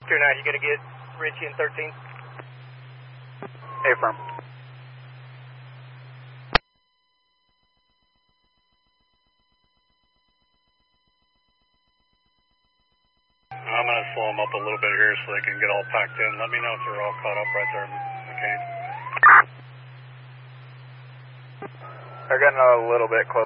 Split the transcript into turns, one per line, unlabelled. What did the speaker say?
Here now, you gonna get Richie and 13?
Affirm.
I'm going to slow them up a little bit here so they can get all packed in. Let me know if they're all caught up right there, McCain.
They're getting a little bit close.